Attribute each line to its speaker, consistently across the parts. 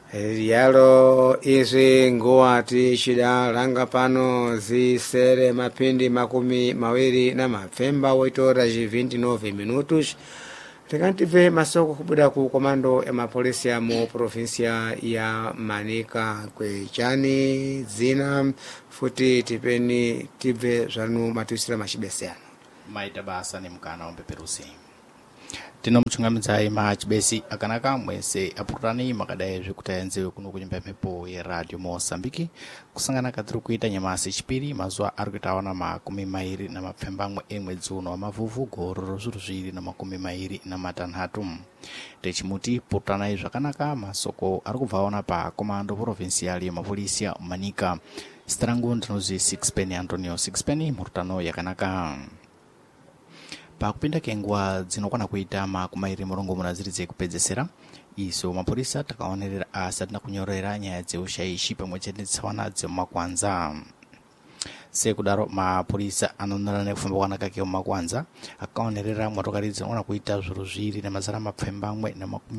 Speaker 1: Yalo izi nguwati chidalanga pano zisere mapindi makumi mawiri na mapfemba 8 horas e 29 minutos. Tikantive masoko kubuda ku komando ya mapolisi mu provinsia ya Manika kwechani zina futi tipeni tibe zvanu matusira machibesano
Speaker 2: maita basa ni mkana wa mpeperusi tino mchungamidzayi machibesi akanaka mwese apurani makadaye zvekutayenzewe kuno kunyumba mepo ya radio Mosambiki kusangana katiri kuita nyamasi chipiri mazuwa ari kuitawana makumi mairi na mapfembamwe emwedzi uno wamavuvu gororo zviri zviri na makumi mairi na matanhatu techimuti purutanayi zvakanaka masoko ari kubvaona pa komando provincial ya mapolisi ya Manika strangu ndinozi 6 penny Antonio 6 penny murutano yakanaka pakupinda kenguwa dzinokwana kuita makumairi murongo munaziri kupedzesera iso mapolisa takaonerera asati kunyorera nyaya dzeushayishi pamwe chete tsawana dzemumakwanza sekudaro mapolisa anonorana nekufamba kwanaka mumakwanza akaonerera motokari dzinokwana kuita zviro zviri nemazana mapfembamwe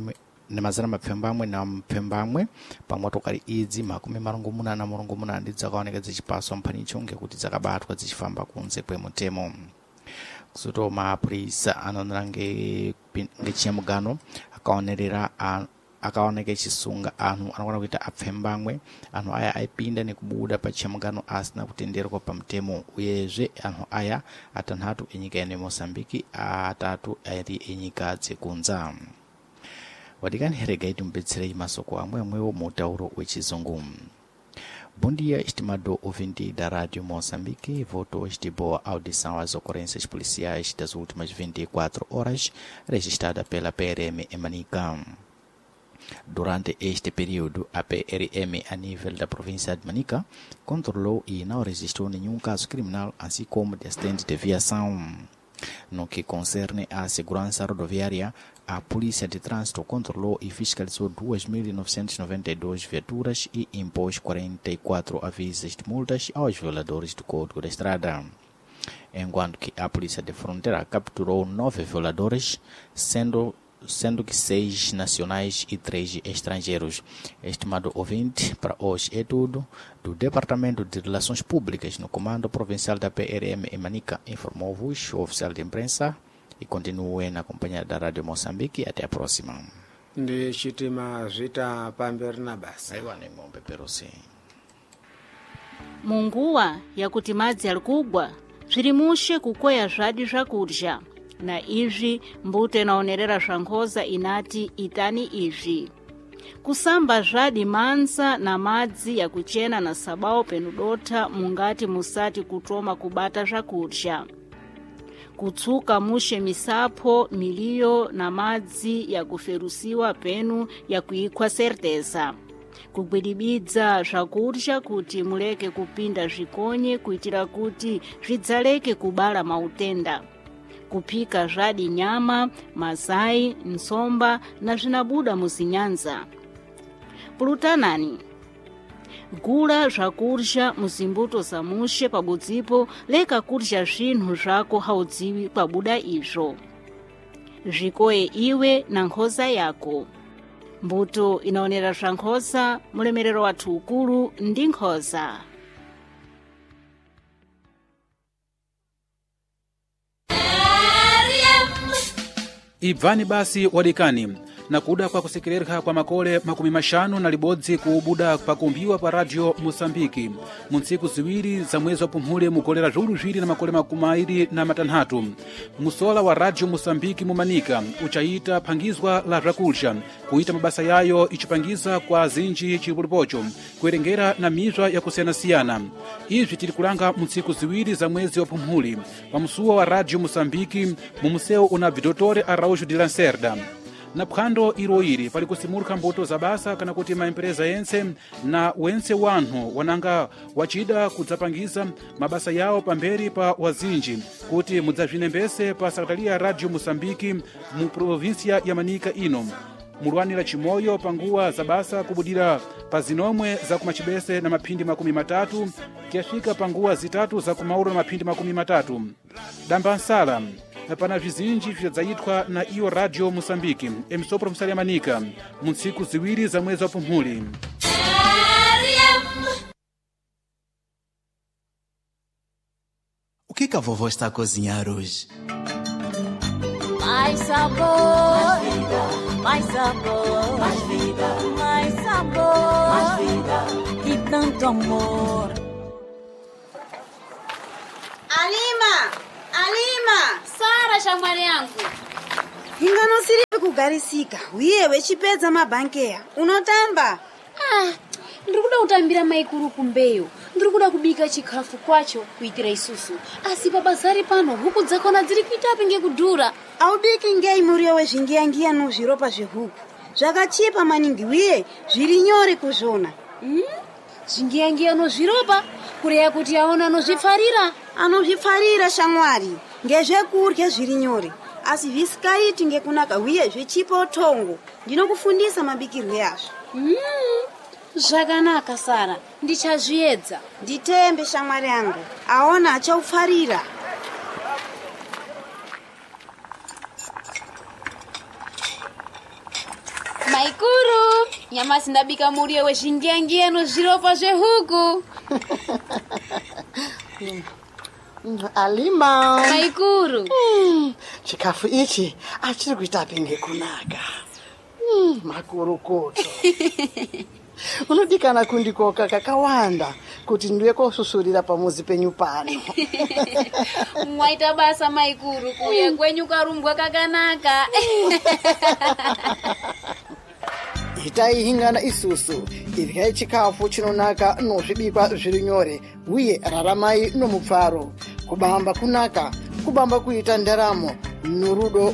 Speaker 2: na mapfembamwe pamotokari idzi makumi marongomuna na murongomuna ndidzakaoneka dzichipaswa mpanicho ngekuti dzakabatwa dzichifamba kunze kwemutemo kusoto mapolisa anonora ngechiyamugano akaonerera akaoneka chisunga anhu anokwana kuita apfembamwe anhu aya aipinda nekubuda pachiyamugano asina kutenderwa pamutemo uyezve anhu aya atanhatu enyika ya Mosambiki atatu ari enyika dzekunza wadikani regai timbetserei masoko amwewo mutauro wechizungu. Bom dia, estimado ouvinte da Rádio Moçambique. Voto este boa audição às ocorrências policiais das últimas 24 horas, registrada pela PRM em Manica. Durante este período, a PRM, a nível da província de Manica, controlou e não registrou nenhum caso criminal, assim como de acidente de viação. No que concerne à segurança rodoviária, a Polícia de Trânsito controlou e fiscalizou 2.992 viaturas e impôs 44 avisos de multas aos violadores do Código da Estrada. Enquanto que a Polícia de Fronteira capturou 9 violadores, sendo que 6 nacionais e 3 estrangeiros. Estimado ouvinte, para hoje é tudo. Do Departamento de Relações Públicas no Comando Provincial da PRM em Manica, informou-vos o oficial de imprensa e continue na companhia da Rádio Moçambique. Até a próxima.
Speaker 1: Ndi chitima zvita pamberi na basa.
Speaker 2: Aiwa ni ng'ombe perusi.
Speaker 3: Munguwa yakuti madzi ari kugwa zvirimushe kukoya zvadi zvakudya na izvi mbuto inaonerera zvankhoza inati itani izvi kusamba zvadi mansa na madzi yakuchena na sabao penudota mungati musati kutoma kubata zvakudya kutsuka mushe misapo miliyo na madzi yakuferusiwa penu yakuikwa serteza kugwidibidza zvakudya kuti muleke kupinda zvikonye kuitira kuti zvidzaleke kubala mautenda kupika zvadi nyama, mazai, nsomba na zvinabuda muzinyanza. Pulutanani gula zvakudya muzimbuto zamushe pabudzipo leka kudya zvinhu zvako haudziwi pabuda izvo. Zvikoye iwe na nkhosa yako. Mbuto inaonera zvankhosa mulemerero wathu ukulu ndi nkhosa.
Speaker 4: Ibvani basi wadikani na kuda kwa kusekererka kwa makole makumi mashanu na libodzi kuubuda pakumbiwa pa Radio Mosambiki muntsiku ziwiri za mwezi wa Pumhule mugolera zulu zviri na makole makumairi na matanhatu musola wa Radio Mosambiki mumanika uchaita phangizwa la zvakulya kuita mabasa yayo ichipangiza kwa zinji chipulipocho kuerengera na mizwa ya kusiyana-siyana. Izvi tiri kulanga muntsiku ziwiri za mwezi wa Pumhule pamusuwa wa Radio Mosambiki mumuseu una Vidotore Araújo de Lacerda. Na phwando iroiri pali kusimuluka mbuto za basa kana kuti maempresa yense na wense wanhu wananga wachida kudzapangiza mabasa yawo pamberi pa wazinji kuti mudzazvinembese pa sakatalia Radio Mosambiki mu provincia ya Manika ino mulwanira chimoyo panguwa za basa kubudira pa zinomwe za kumachibese na maphindi makumi matatu kiyafika panguwa zitatu za kumauro na maphindi makumi matatu. Damba nsala pana vizinji vyadzayitwa na iyo radio Mosambiki emisopro msali manika mu ntsiku ziwiri za mwezi wa Pumuli.
Speaker 5: O que a vovó está a cozinhar hoje?
Speaker 6: Mais sabor, mais vida, mais sabor, mais vida, mais sabor, mais vida e tanto amor.
Speaker 7: Alima!
Speaker 3: Sara shamwari yangu.
Speaker 7: Inganosiripe kugarisika. Uyewe chipedza mabankeya. Unotamba?
Speaker 3: Ndikuda kutambira maikuru kumbeyo. Ndikuda kubika chikafu kwacho kuitira isusu. Asi babazari pano huku dzakona dziri kuitapi ngekudhura.
Speaker 7: Aubiki ngei muriyo wezvingiyangiya nozviropa zvehuku. Zvakachipa maningi uye zviri nyore kuzvona.
Speaker 3: Zvingiyangiya nozviropa kureya kuti aona nozvifarira.
Speaker 7: Anozvifarira shamwari. Ngezvekurya zviri nyore. Asi visikaiti ngekunaka uye zvichipa utongo. Ndinokufundisa mabikirwe yazvo.
Speaker 3: Zvakanaka Sara, ndichazviedza.
Speaker 7: Nditembe shamwari yangu. Aona achaufarira.
Speaker 3: Maikuru, nyamasi ndabika muriyo wezvingiyangiya nozviropa zvehuku.
Speaker 8: Alima.
Speaker 3: Maikuru.
Speaker 8: Chikafu ichi achiri kuitapi ngekunaka. Makurukuto. Unodikana kundikoka kakawanda kuti ndiwe kosusurira pamuzi penyu pano.
Speaker 3: Mwaita basa Maikuru kuya kwenyu karumbwa kakanaka.
Speaker 8: Itai hingana isusu iryai chikafu chinonaka nozvibikwa zviri nyore uye raramai nomupfaro kubamba kunaka kubamba kuita ndaramo norudo